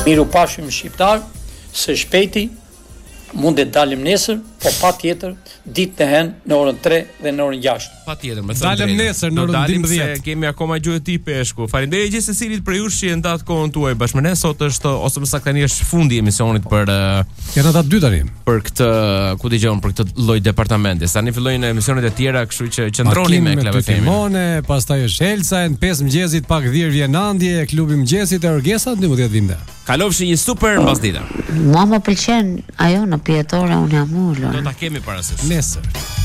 Mirupafshim shqiptar, së shpejti mund të dalim nesër, po patjetër ditë në hen në orën 3 dhe në orën 6. Patjetër, më thënë. Dalëm nesër në orën 12. Se kemi akoma gjuhë ti Peshku. Faleminderit gjithë secilit për jush që ndat kohën tuaj bashkë me ne. Sot është ose më saktë tani është fundi i emisionit për janë ata 2 tani. Për këtë, ku dëgjon për këtë lloj departamenti. Tani fillojnë emisionet e tjera, kështu që qëndroni me Club FM. Timone, pastaj është Elsa, në 5 mëngjesit pak dhir vjen Andje, klubi mëngjesit e Orgesa 12 vinde. Kalofshi një super mbasdita. Mua më pëlqen ajo në pijetore, unë jam ulur. Do ta kemi parasysh. Nesër.